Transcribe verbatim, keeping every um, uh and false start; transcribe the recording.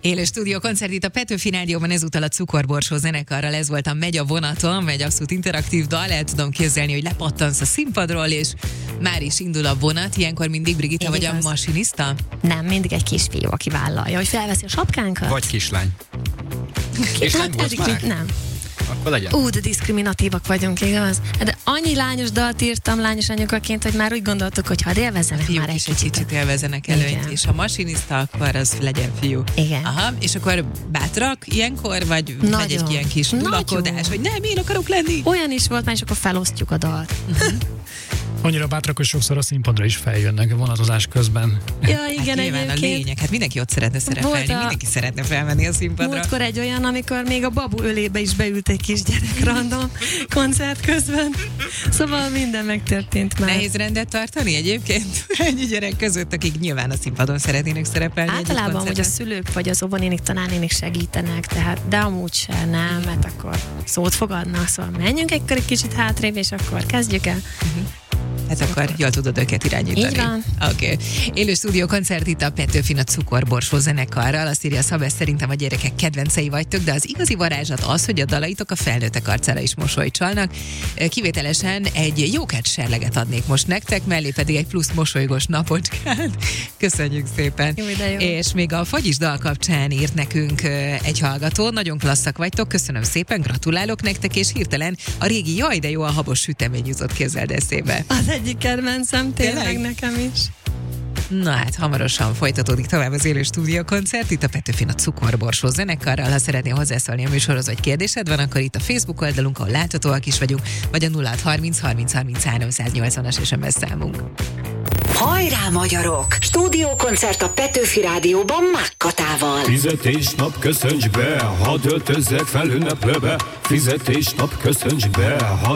Élő stúdió koncert itt a Petőfi Rádióban, ezúttal a Cukorborsó zenekarral. Ez volt a Megy a vonaton, egy abszolút interaktív dal. El tudom képzelni, hogy lepattansz a színpadról, és már is indul a vonat. Ilyenkor mindig Brigitta vagy a masinista? Nem, mindig egy kisfiú, aki vállalja, hogy felveszi a sapkánkat. Vagy kislány. Kislány hát, volt már? Nem. Akkor legyen. Ú, de diszkriminatívak vagyunk, igaz? De annyi lányos dalt írtam lányos anyukaként, hogy már úgy gondoltuk, hogy ha élvezzenek Fiúk már egy is egy kicsit. kicsit élvezenek előnyt, Igen. és ha masinista, akkor az legyen fiú. Igen. Aha, és akkor bátrak ilyenkor, vagy Nagyon. megy egy ilyen kis Nagyon. tulakodás, hogy nem, én akarok lenni? Olyan is volt már, és akkor felosztjuk a dalt. Annyira bátrak, hogy sokszor a színpadra is feljönnek a vonatozás közben. Ja, Hát igen, nyilván a egyébként. lényeg, hát mindenki ott szeretne szerepelni, a- mindenki szeretne felmenni a színpadra. Múltkor egy olyan, amikor még a babu ölébe is beült egy kisgyerek random koncert közben. Szóval minden megtörtént már. Nehéz rendet tartani egyébként? Ennyi gyerek között, akik nyilván a színpadon szeretnének szerepelni. Általában, hogy a koncerten. szülők vagy az óvonénik, tanárnénik segítenek, tehát, de amúgy se nem, mert akkor szót fogadnak, szóval menjünk egy, egy kicsit hátrébb, és akkor kezdjük el. Hát akkor jól tudod őket irányítani. Így van. Oké. Okay. Élő stúdió koncert itt a Petőfin a Cukorborsó zenekarral. Azt írja Szabes, szerintem a gyerekek kedvencei vagytok, de az igazi varázslat az, hogy a dalaitok a felnőttek arcára is mosolyt csalnak. Kivételesen egy jókát serleget adnék most nektek, mellé pedig egy plusz mosolygós napocskát. Köszönjük szépen. Jó, de jó. És még a Fagyis dal kapcsán írt nekünk egy hallgató. Nagyon klasszak vagytok, köszönöm szépen, gratulálok nektek, és hirtelen a régi jaj, de jó a habos sütemény jutott, képzeld eszébe. Az egyik kedvencem, tényleg Tényleg? nekem is. Na hát, hamarosan folytatódik tovább az élő stúdiókoncert itt a Petőfin a Cukorborsó zenekarral. Ha szeretnél hozzászólni a műsorhoz, vagy kérdésed van, akkor itt a Facebook oldalunk, ahol láthatóak is vagyunk, vagy a nulla hat harminc harminc harminc háromszáznyolcvanas es em es számunk. Hajrá, magyarok! Stúdiókoncert a Petőfi Rádióban Mákkatával. Fizetésnap köszönts be, hadd öltözzek fel ünneplőbe. Fizetésnap köszönts be, hadd